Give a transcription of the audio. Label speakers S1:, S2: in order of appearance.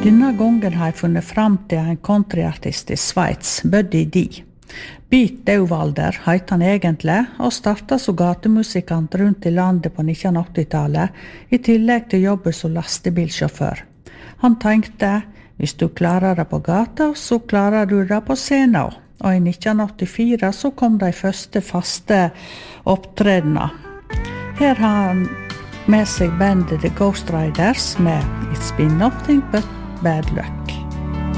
S1: Denne gangen har jeg funnet fram til en countryartist I Sveits, Buddy D. Beat Dauwalder heter han egentlig, og startet som gatemusikant rundt I landet på 1980-tallet, I tillegg til jobben som lastebilsjåfør. Han tenkte, hvis du klarer det på gata, så klarer du det på scenen. Og I 1984 så kom de første faste opptredene. Her har han med seg bandet The Ghost Riders med It's Been Nothing But Bad Luck.